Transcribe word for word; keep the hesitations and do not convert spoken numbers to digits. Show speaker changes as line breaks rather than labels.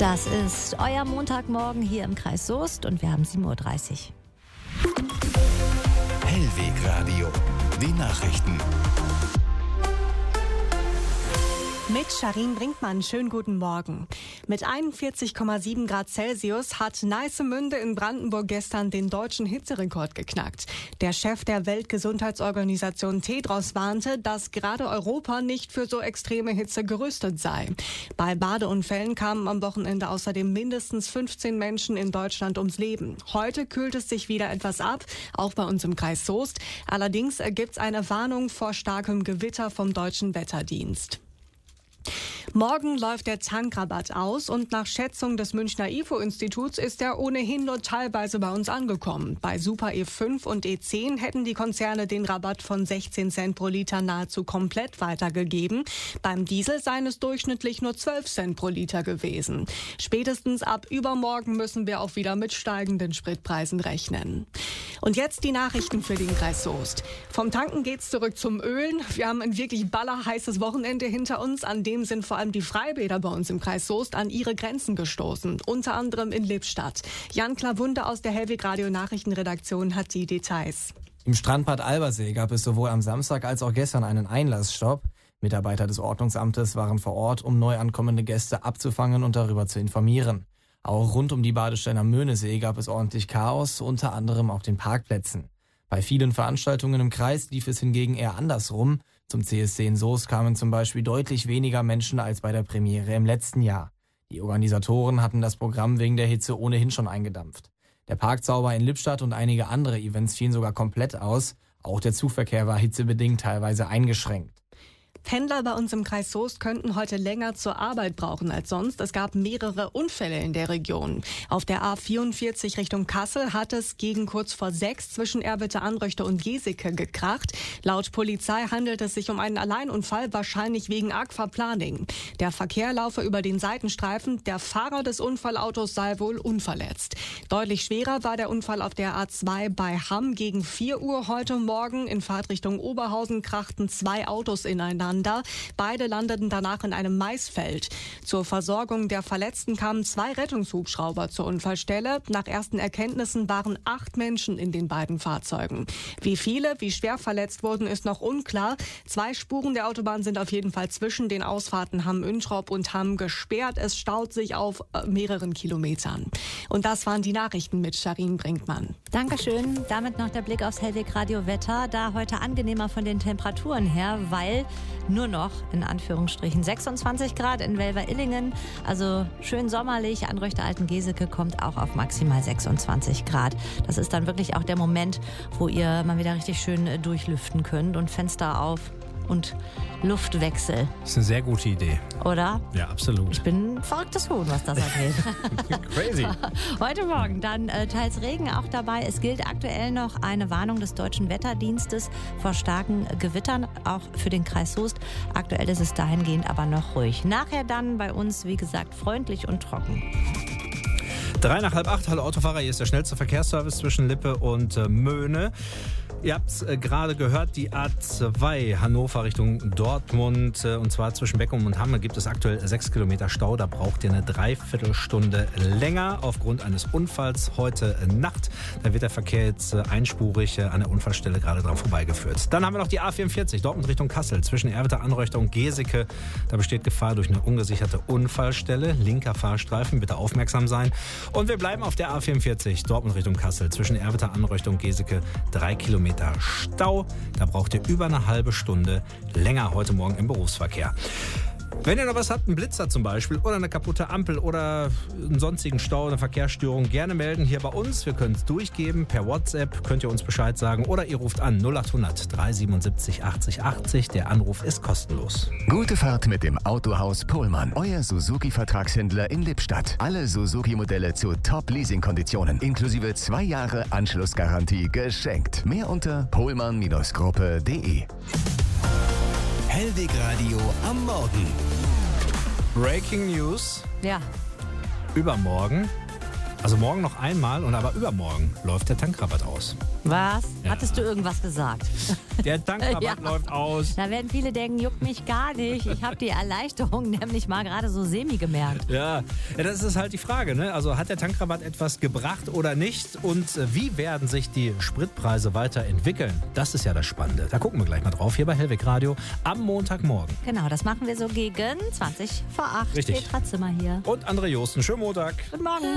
Das ist euer Montagmorgen hier im Kreis Soest und wir haben sieben Uhr dreißig.
Hellweg Radio, die Nachrichten.
Mit Sharin Brinkmann, schönen guten Morgen. Mit einundvierzig Komma sieben Grad Celsius hat Neissemünde in Brandenburg gestern den deutschen Hitzerekord geknackt. Der Chef der Weltgesundheitsorganisation Tedros warnte, dass gerade Europa nicht für so extreme Hitze gerüstet sei. Bei Badeunfällen kamen am Wochenende außerdem mindestens fünfzehn Menschen in Deutschland ums Leben. Heute kühlt es sich wieder etwas ab, auch bei uns im Kreis Soest. Allerdings gibt es eine Warnung vor starkem Gewitter vom Deutschen Wetterdienst. Morgen läuft der Tankrabatt aus und nach Schätzung des Münchner I F O-Instituts ist er ohnehin nur teilweise bei uns angekommen. Bei Super E fünf und E zehn hätten die Konzerne den Rabatt von sechzehn Cent pro Liter nahezu komplett weitergegeben. Beim Diesel seien es durchschnittlich nur zwölf Cent pro Liter gewesen. Spätestens ab übermorgen müssen wir auch wieder mit steigenden Spritpreisen rechnen. Und jetzt die Nachrichten für den Kreis Soest. Vom Tanken geht's zurück zum Ölen. Wir haben ein wirklich ballerheißes Wochenende hinter uns, an dem sind vor allem die Freibäder bei uns im Kreis Soest an ihre Grenzen gestoßen, unter anderem in Lippstadt. Jan Klawunde aus der Hellweg Radio Nachrichtenredaktion hat die Details.
Im Strandbad Albersee gab es sowohl am Samstag als auch gestern einen Einlassstopp. Mitarbeiter des Ordnungsamtes waren vor Ort, um neu ankommende Gäste abzufangen und darüber zu informieren. Auch rund um die Badestellen am Möhnesee gab es ordentlich Chaos, unter anderem auf den Parkplätzen. Bei vielen Veranstaltungen im Kreis lief es hingegen eher andersrum. Zum C S C in Soest kamen zum Beispiel deutlich weniger Menschen als bei der Premiere im letzten Jahr. Die Organisatoren hatten das Programm wegen der Hitze ohnehin schon eingedampft. Der Parkzauber in Lippstadt und einige andere Events fielen sogar komplett aus. Auch der Zugverkehr war hitzebedingt teilweise eingeschränkt.
Pendler bei uns im Kreis Soest könnten heute länger zur Arbeit brauchen als sonst. Es gab mehrere Unfälle in der Region. Auf der A vierundvierzig Richtung Kassel hat es gegen kurz vor sechs zwischen Erwitte-Anröchte und Geseke gekracht. Laut Polizei handelt es sich um einen Alleinunfall, wahrscheinlich wegen Aquaplaning. Der Verkehr laufe über den Seitenstreifen. Der Fahrer des Unfallautos sei wohl unverletzt. Deutlich schwerer war der Unfall auf der A zwei bei Hamm. Gegen vier Uhr heute Morgen in Fahrtrichtung Oberhausen krachten zwei Autos ineinander. Beide landeten danach in einem Maisfeld. Zur Versorgung der Verletzten kamen zwei Rettungshubschrauber zur Unfallstelle. Nach ersten Erkenntnissen waren acht Menschen in den beiden Fahrzeugen. Wie viele, wie schwer verletzt wurden, ist noch unklar. Zwei Spuren der Autobahn sind auf jeden Fall zwischen den Ausfahrten Hamm-Üntrop und Hamm gesperrt. Es staut sich auf mehreren Kilometern. Und das waren die Nachrichten mit Sharin Brinkmann.
Dankeschön. Damit noch der Blick aufs Hellweg Radio Wetter. Da heute angenehmer von den Temperaturen her, weil nur noch, in Anführungsstrichen, sechsundzwanzig Grad in Welver-Illingen. Also schön sommerlich. Anröchte-Altengeseke kommt auch auf maximal sechsundzwanzig Grad. Das ist dann wirklich auch der Moment, wo ihr mal wieder richtig schön durchlüften könnt und Fenster auf und Luftwechsel.
Das ist eine sehr gute Idee.
Oder?
Ja, absolut.
Ich bin ein verrücktes Huhn, was das angeht.
Crazy.
Heute Morgen dann äh, teils Regen auch dabei. Es gilt aktuell noch eine Warnung des Deutschen Wetterdienstes vor starken Gewittern, auch für den Kreis Soest. Aktuell ist es dahingehend aber noch ruhig. Nachher dann bei uns, wie gesagt, freundlich und trocken.
Drei nach halb acht, hallo Autofahrer, hier ist der schnellste Verkehrsservice zwischen Lippe und äh, Möhne. Ihr habt es äh, gerade gehört, die A zwei Hannover Richtung Dortmund, äh, und zwar zwischen Beckum und Hamme gibt es aktuell sechs Kilometer Stau. Da braucht ihr eine Dreiviertelstunde länger aufgrund eines Unfalls heute Nacht. Da wird der Verkehr jetzt äh, einspurig äh, an der Unfallstelle gerade dran vorbeigeführt. Dann haben wir noch die A vierundvierzig Dortmund Richtung Kassel zwischen Erwitte-Anröchte und Geseke. Da besteht Gefahr durch eine ungesicherte Unfallstelle. Linker Fahrstreifen, bitte aufmerksam sein. Und wir bleiben auf der A vierundvierzig Dortmund Richtung Kassel zwischen Erwitte-Anröchte und Geseke. Drei Kilometer Stau. Da braucht ihr über eine halbe Stunde länger heute Morgen im Berufsverkehr. Wenn ihr noch was habt, einen Blitzer zum Beispiel oder eine kaputte Ampel oder einen sonstigen Stau, eine Verkehrsstörung, gerne melden hier bei uns. Wir können es durchgeben. Per WhatsApp könnt ihr uns Bescheid sagen oder ihr ruft an null achthundert dreihundertsiebenundsiebzig achtzig achtzig. Der Anruf ist kostenlos.
Gute Fahrt mit dem Autohaus Pohlmann. Euer Suzuki-Vertragshändler in Lippstadt. Alle Suzuki-Modelle zu Top-Leasing-Konditionen. Inklusive zwei Jahre Anschlussgarantie geschenkt. Mehr unter pohlmann Gruppe punkt de.
Hellweg Radio am Morgen.
Breaking News.
Ja.
Übermorgen Also morgen noch einmal und aber übermorgen läuft der Tankrabatt aus.
Was?
Ja.
Hattest du irgendwas gesagt?
Der Tankrabatt
Ja.
läuft aus.
Da werden viele denken, juckt mich gar nicht. Ich habe die Erleichterung nämlich mal gerade so semi gemerkt.
Ja. ja, das ist halt die Frage, ne? Also hat der Tankrabatt etwas gebracht oder nicht? Und äh, wie werden sich die Spritpreise weiterentwickeln? Das ist ja das Spannende. Da gucken wir gleich mal drauf, hier bei Hellwig Radio am Montagmorgen.
Genau, das machen wir so gegen zwanzig vor acht.
Richtig.
Petra Zimmer hier.
Und André Josten, schönen Montag.
Guten Morgen.